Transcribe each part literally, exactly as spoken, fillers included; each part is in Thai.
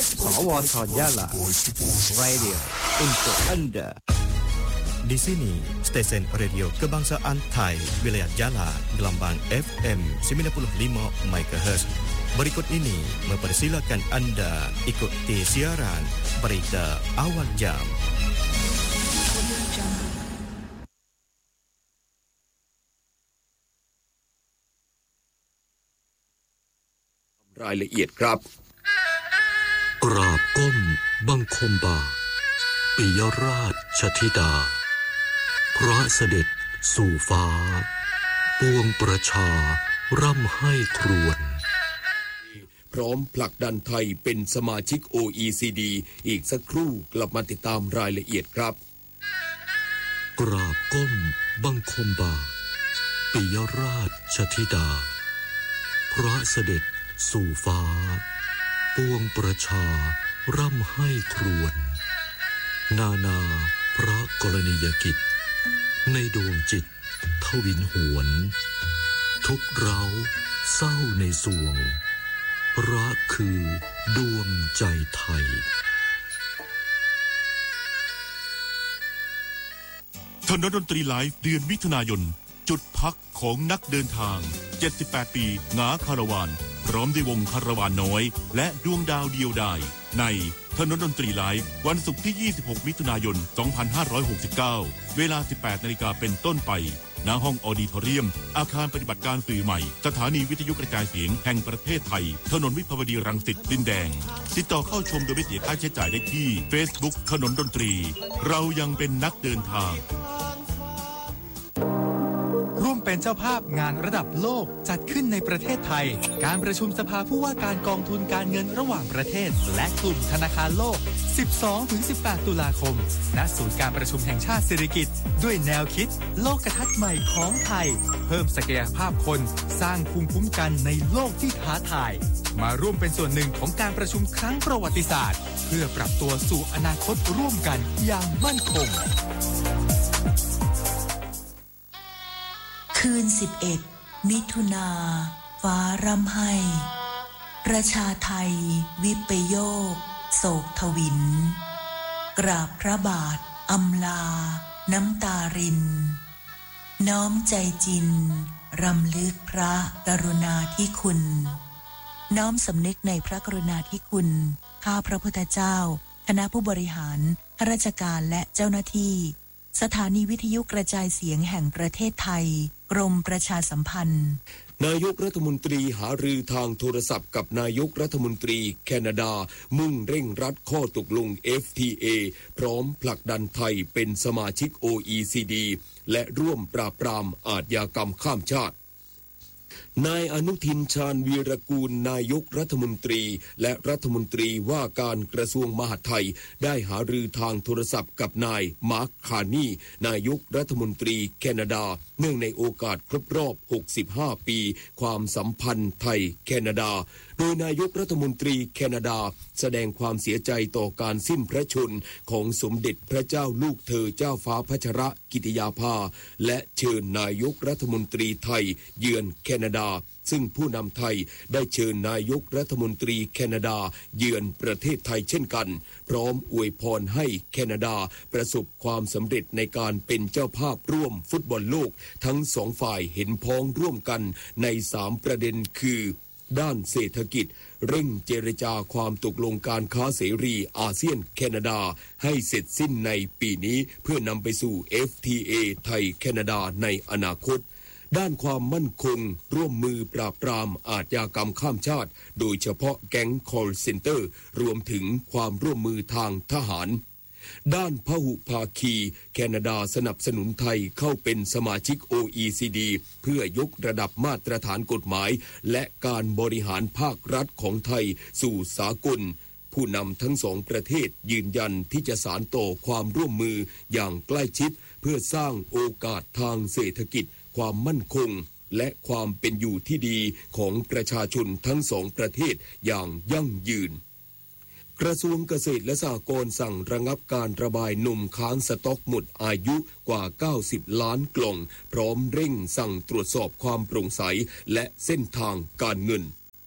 สวทยาลา Radio untuk Anda. Di sini, stesen radio kebangsaan Thai wilayah Jala, gelombang F M sembilan puluh lima megahertz. Berikut ini mempersilakan anda ikuti siaran berita awal jam. รายละเอียดครับกราบก้มบังคมบาทปิยราชธิดาพระเสด็จสู่ฟ้าปวงประชาร่ำให้ครวญพร้อมผลักดันไทยเป็นสมาชิก โอ อี ซี ดี อีกสักครู่กลับมาติดตามรายละเอียดครับกราบก้มบังคมบาทปิยราชธิดาพระเสด็จสู่ฟ้าปวงประชาร่ำให้ครวญนานาพระกรณียกิจในดวงจิตทวินหวนทุกเราเศร้าในสวงรักคือดวงใจไทยถนนดนตรีไลฟ์เดือนมิถุนายนจุดพักของนักเดินทางเจ็ดสิบแปดปีงาคาราวานพร้อมด้วยวงคาราวานน้อยและดวงดาวเดียวดายในถนนดนตรีไลฟ์วันศุกร์ที่ยี่สิบหกมิถุนายนสองพันห้าร้อยหกสิบเก้าเวลา สิบแปดนาฬิกา นเป็นต้นไปณห้องออดิทอเรียมอาคารปฏิบัติการสื่อใหม่สถานีวิทยุกระจายเสียงแห่งประเทศไทยถนนวิภาวดีรังสิตดินแดงติดต่อเข้าชมโดยไม่เสียค่าใช้จ่ายได้ที่ Facebook ถนนดนตรีเรายังเป็นนักเดินทางร่วมเป็นเจ้าภาพงานระดับโลกจัดขึ้นในประเทศไทยการประชุมสภาผู้ว่าการกองทุนการเงินระหว่างประเทศและกลุ่มธนาคารโลก สิบสองถึงสิบแปด ตุลาคมณศูนย์การประชุมแห่งชาติสิริกิติ์ด้วยแนวคิดโลกทัศน์ใหม่ของไทยเพิ่มศักยภาพคนสร้างภูมิคุ้มกันในโลกที่ท้าทายมาร่วมเป็นส่วนหนึ่งของการประชุมครั้งประวัติศาสตร์เพื่อปรับตัวสู่อนาคตร่วมกันอย่างมั่นคงคืนสิบเอ็ดมิถุนาฟ้าร่ำไห้ประชาไทยวิปโยคโศกทวินกราบพระบาทอำลาน้ำตารินน้อมใจจินรำลึกพระกรุณาธิคุณน้อมสำนึกในพระกรุณาธิคุณข้าพระพุทธเจ้าคณะผู้บริหารข้าราชการและเจ้าหน้าที่สถานีวิทยุกระจายเสียงแห่งประเทศไทยกรมประชาสัมพันธ์นายกรัฐมนตรีหารือทางโทรศัพท์กับนายกรัฐมนตรีแคนาดามุ่งเร่งรัดข้อตกลง เอฟ ที เอ พร้อมผลักดันไทยเป็นสมาชิก โอ อี ซี ดี และร่วมปราบปรามอาชญากรรมข้ามชาตินายอนุทินชาญวีรกูลนายกรัฐมนตรีและรัฐมนตรีว่าการกระทรวงมหาดไทยได้หารือทางโทรศัพท์กับนายมาร์คคาร์นีนายกรัฐมนตรีแคนาดาเนื่องในโอกาสครบรอบหกสิบห้าปีความสัมพันธ์ไทยแคนาดาโดยนายกรัฐมนตรีแคนาดาแสดงความเสียใจต่อการสิ้นพระชนม์ของสมเด็จพระเจ้าลูกเธอเจ้าฟ้าพัชรกิติยาภาและเชิญนายกรัฐมนตรีไทยเยือนแคนาดาซึ่งผู้นำไทยได้เชิญนายกรัฐมนตรีแคนาดาเยือนประเทศไทยเช่นกันพร้อมอวยพรให้แคนาดาประสบความสำเร็จในการเป็นเจ้าภาพร่วมฟุตบอลโลกทั้งสองฝ่ายเห็นพ้องร่วมกันในสามประเด็นคือด้านเศรษฐกิจเร่งเจรจาความตกลงการค้าเสรีอาเซียนแคนาดาให้เสร็จสิ้นในปีนี้เพื่อนำไปสู่ เอฟ ที เอ ไทยแคนาดาในอนาคตด้านความมั่นคงร่วมมือปราบปรามอาชญากรรมข้ามชาติโดยเฉพาะแก๊ง call center รวมถึงความร่วมมือทางทหารด้านพหุภาคีแคนาดาสนับสนุนไทยเข้าเป็นสมาชิก โอ อี ซี ดี เพื่อยกระดับมาตรฐานกฎหมายและการบริหารภาครัฐของไทยสู่สากลผู้นำทั้งสองประเทศยืนยันที่จะสานต่อความร่วมมืออย่างใกล้ชิดเพื่อสร้างโอกาสทางเศรษฐกิจความมั่นคงและความเป็นอยู่ที่ดีของประชาชนทั้งสองประเทศอย่างยั่งยืนกระทรวงเกษตรและสหกรณ์สั่งระงับการระบายนมค้างสต๊อกหมดอายุกว่าเก้าสิบล้านกล่องพร้อมเร่งสั่งตรวจสอบความโปร่งใสและเส้นทางการเงิน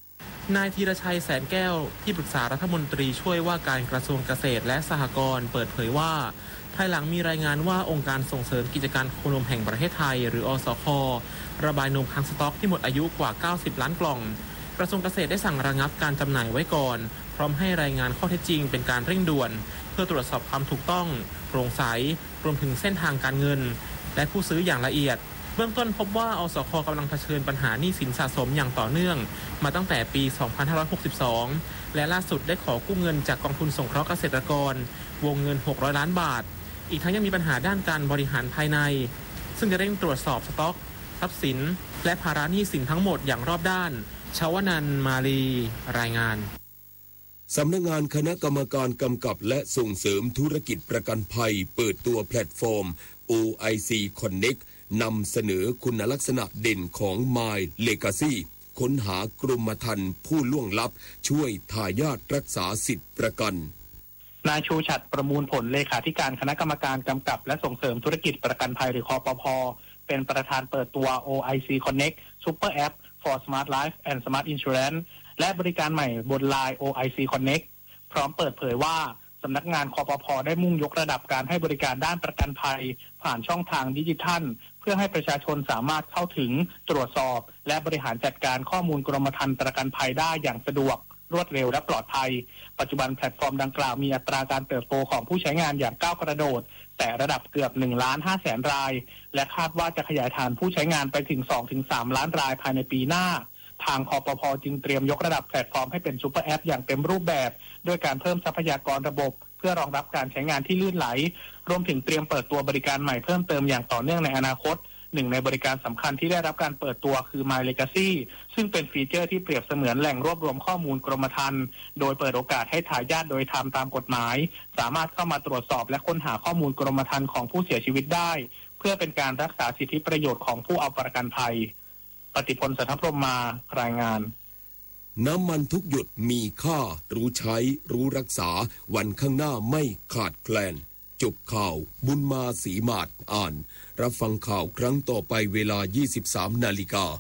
นายธีรชัยแสนแก้วที่ปรึกษารัฐมนตรีช่วยว่าการกระทรวงเกษตรและสหกรณ์เปิดเผยว่าภายหลังมีรายงานว่าองค์การส่งเสริมกิจการโคนมแห่งประเทศไทยหรืออสค.ระบายนมค้างสต็อกที่หมดอายุกว่าเก้าสิบล้านกล่องกระทรวงเกษตรได้สั่งระงับการจำหน่ายไว้ก่อนพร้อมให้รายงานข้อเท็จจริงเป็นการเร่งด่วนเพื่อตรวจสอบความถูกต้องโปร่งใสรวมถึงเส้นทางการเงินและผู้ซื้ออย่างละเอียดเบื้องต้นพบว่าอสค.กำลังเผชิญปัญหาหนี้สินสะสมอย่างต่อเนื่องมาตั้งแต่ปี สองพันห้าร้อยหกสิบสอง และล่าสุดได้ขอกู้เงินจากกองทุนสงเคราะห์เกษตรกรวงเงินหกร้อยล้านบาทอีกทั้งยังมีปัญหาด้านการบริหารภายในซึ่งจะเร่งตรวจสอบสต็อกทรัพย์สินและภาระหนี้สินทั้งหมดอย่างรอบด้านชวนันท์มาลีรายงานสำนักงานคณะกรรมการกำกับและส่งเสริมธุรกิจประกันภัยเปิดตัวแพลตฟอร์ม โอ ไอ ซี Connect นำเสนอคุณลักษณะเด่นของ My Legacy ค้นหากรมธรรม์ผู้ล่วงลับช่วยทายาทรักษาสิทธิประกันนายชูฉัตรประมูลผลเลขาธิการคณะกรรมการกำกับและส่งเสริมธุรกิจประกันภัยหรือคปภ.เป็นประธานเปิดตัว โอ ไอ ซี Connect Super App for Smart Life and Smart Insurance และบริการใหม่บน ไลน์ โอ ไอ ซี Connect พร้อมเปิดเผยว่าสำนักงานคปภ.ได้มุ่งยกระดับการให้บริการด้านประกันภัยผ่านช่องทางดิจิทัลเพื่อให้ประชาชนสามารถเข้าถึงตรวจสอบและบริหารจัดการข้อมูลกรมธรรม์ประกันภัยได้อย่างสะดวกรวดเร็วและปลอดภัยปัจจุบันแพลตฟอร์มดังกล่าวมีอัตราการเติบโตของผู้ใช้งานอย่างก้าวกระโดดแต่ระดับเกือบหนึ่งล้านห้าแสนรายและคาดว่าจะขยายฐานผู้ใช้งานไปถึง สองถึงสาม ล้านรายภายในปีหน้าทางคปภ.จึงเตรียมยกระดับแพลตฟอร์มให้เป็นซุปเปอร์แอปอย่างเต็มรูปแบบด้วยการเพิ่มทรัพยากรระบบเพื่อรองรับการใช้งานที่ลื่นไหลรวมถึงเตรียมเปิดตัวบริการใหม่เพิ่มเติมอย่างต่อเนื่องในอนาคตหนึ่งในบริการสำคัญที่ได้รับการเปิดตัวคือ My Legacy ซึ่งเป็นฟีเจอร์ที่เปรียบเสมือนแหล่งรวบรวมข้อมูลกรมธรรม์โดยเปิดโอกาสให้ทายาทโดยธรรมตามกฎหมายสามารถเข้ามาตรวจสอบและค้นหาข้อมูลกรมธรรม์ของผู้เสียชีวิตได้เพื่อเป็นการรักษาสิทธิประโยชน์ของผู้เอาประกันภัยปฏิพล สัทธพรหมมารายงานน้ำมันทุกหยดมีค่ารู้ใช้รู้รักษาวันข้างหน้าไม่ขาดแคลนจบข่าวบุญมาศรีมาศอ่านรับฟังข่าวครั้งต่อไปเวลา ยี่สิบสามนาฬิกา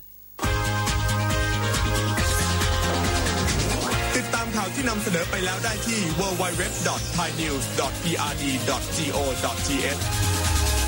ติดตามข่าวที่นำเสนอไปแล้วได้ที่ ดับเบิลยู ดับเบิลยู ดับเบิลยู ดอท ไทยนิวส์ ดอท พี อาร์ ดี ดอท โก ดอท ที เอช